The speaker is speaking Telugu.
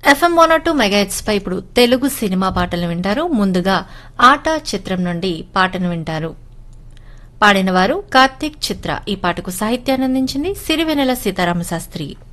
ఎఫ్ఎం 102 మెగాహెట్స్ పై ఇప్పుడు తెలుగు సినిమా పాటలు వింటారు. ముందుగా ఆట చిత్రం నుండి పాటను వింటారు. పాడినవారు కార్తీక్ చిత్ర. ఈ పాటకు సాహిత్యాన్ని అందించింది సిరివెన్నెల సీతారామశాస్త్రి.